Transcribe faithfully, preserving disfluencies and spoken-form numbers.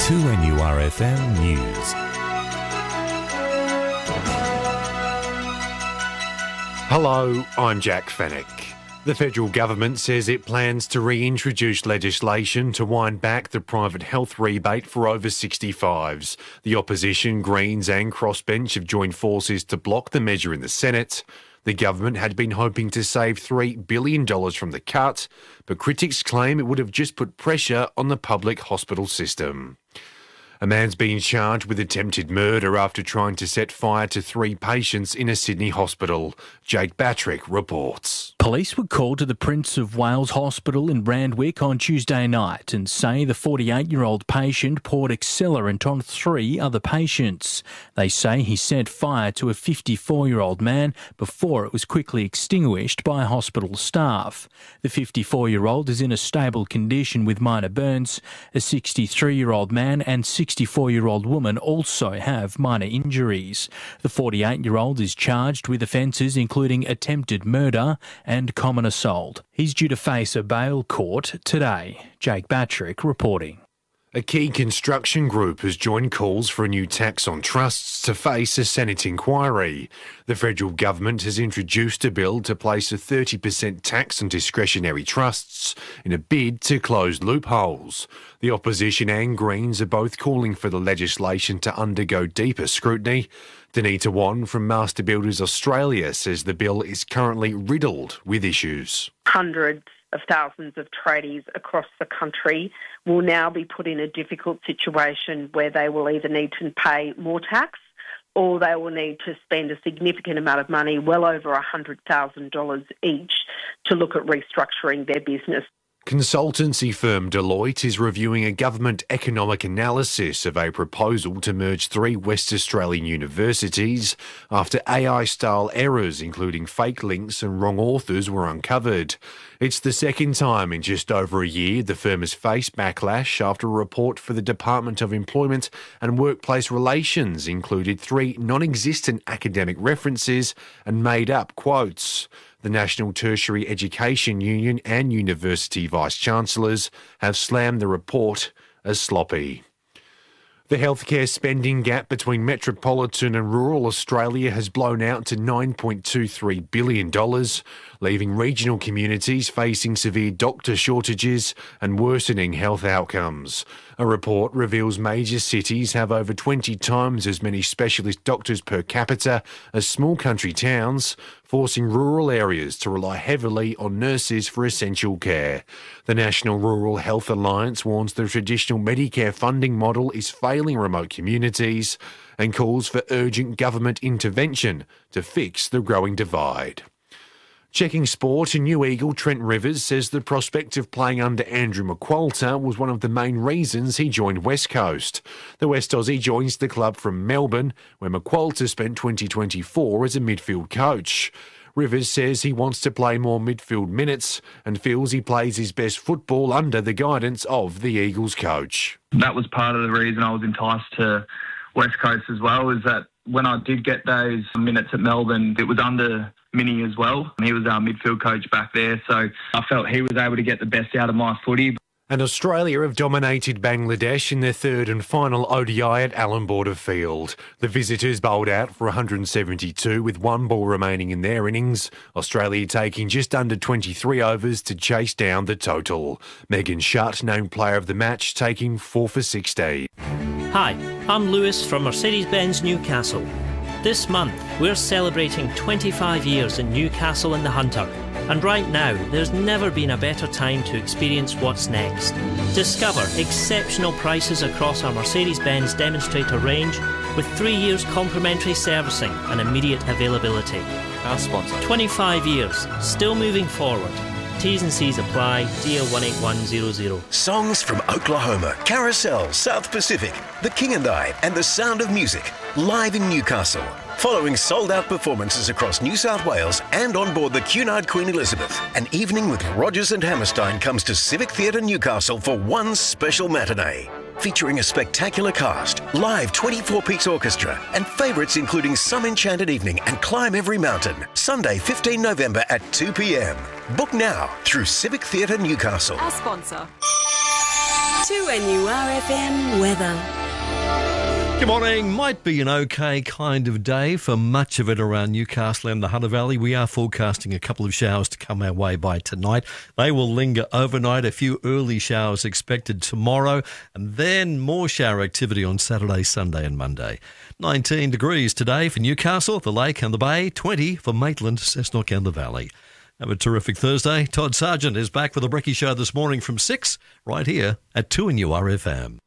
two N U R F M News. Hello, I'm Jack Fennick. The federal government says it plans to reintroduce legislation to wind back the private health rebate for over sixty-fives. The opposition, Greens and Crossbench have joined forces to block the measure in the Senate. The government had been hoping to save three billion dollars from the cut, but critics claim it would have just put pressure on the public hospital system. A man's been charged with attempted murder after trying to set fire to three patients in a Sydney hospital. Jake Batrick reports. Police were called to the Prince of Wales Hospital in Randwick on Tuesday night and say the forty-eight-year-old patient poured accelerant on three other patients. They say he set fire to a fifty-four-year-old man before it was quickly extinguished by hospital staff. The fifty-four-year-old is in a stable condition with minor burns. A sixty-three-year-old man and sixty-four-year-old woman also have minor injuries. The forty-eight-year-old is charged with offences including attempted murder and common assault. He's due to face a bail court today. Jake Batrick reporting. A key construction group has joined calls for a new tax on trusts to face a Senate inquiry. The federal government has introduced a bill to place a thirty percent tax on discretionary trusts in a bid to close loopholes. The opposition and Greens are both calling for the legislation to undergo deeper scrutiny. Danita Wan from Master Builders Australia says the bill is currently riddled with issues. Hundreds of thousands of tradies across the country will now be put in a difficult situation where they will either need to pay more tax or they will need to spend a significant amount of money, well over one hundred thousand dollars each, to look at restructuring their business. Consultancy firm Deloitte is reviewing a government economic analysis of a proposal to merge three West Australian universities after A I-style errors, including fake links and wrong authors, were uncovered. It's the second time in just over a year the firm has faced backlash after a report for the Department of Employment and Workplace Relations included three non-existent academic references and made-up quotes. The National Tertiary Education Union and University Vice-Chancellors have slammed the report as sloppy. The healthcare spending gap between metropolitan and rural Australia has blown out to nine point two three billion dollars, leaving regional communities facing severe doctor shortages and worsening health outcomes. A report reveals major cities have over twenty times as many specialist doctors per capita as small country towns, forcing rural areas to rely heavily on nurses for essential care. The National Rural Health Alliance warns the traditional Medicare funding model is failing remote communities and calls for urgent government intervention to fix the growing divide. Checking sport, a new Eagle, Trent Rivers, says the prospect of playing under Andrew McQualter was one of the main reasons he joined West Coast. The West Aussie joins the club from Melbourne, where McQualter spent twenty twenty-four as a midfield coach. Rivers says he wants to play more midfield minutes and feels he plays his best football under the guidance of the Eagles coach. That was part of the reason I was enticed to West Coast as well, is that when I did get those minutes at Melbourne, it was under Minnie as well. He was our midfield coach back there, so I felt he was able to get the best out of my footy. And Australia have dominated Bangladesh in their third and final O D I at Allan Border Field. The visitors bowled out for one hundred seventy-two with one ball remaining in their innings. Australia taking just under twenty-three overs to chase down the total. Megan Shutt named player of the match, taking four for sixty. Hi, I'm Lewis from Mercedes-Benz Newcastle. This month, we're celebrating twenty-five years in Newcastle and the Hunter. And right now, there's never been a better time to experience what's next. Discover exceptional prices across our Mercedes-Benz demonstrator range with three years complimentary servicing and immediate availability. Our sponsor. twenty-five years, still moving forward. T's and C's apply. D L one eight one zero zero. Songs from Oklahoma, Carousel, South Pacific, The King and I, and The Sound of Music, live in Newcastle. Following sold-out performances across New South Wales and on board the Cunard Queen Elizabeth, an evening with Rogers and Hammerstein comes to Civic Theatre Newcastle for one special matinee. Featuring a spectacular cast, live twenty-four piece orchestra, and favourites including Some Enchanted Evening and Climb Every Mountain. Sunday, fifteenth November at two p m. Book now through Civic Theatre Newcastle. Our sponsor. two N U R F M weather. Good morning. Might be an okay kind of day for much of it around Newcastle and the Hunter Valley. We are forecasting a couple of showers to come our way by tonight. They will linger overnight. A few early showers expected tomorrow, and then more shower activity on Saturday, Sunday and Monday. nineteen degrees today for Newcastle, the Lake and the Bay. twenty for Maitland, Cessnock and the Valley. Have a terrific Thursday. Todd Sargent is back with the Brekkie Show this morning from six, right here at two N U R F M.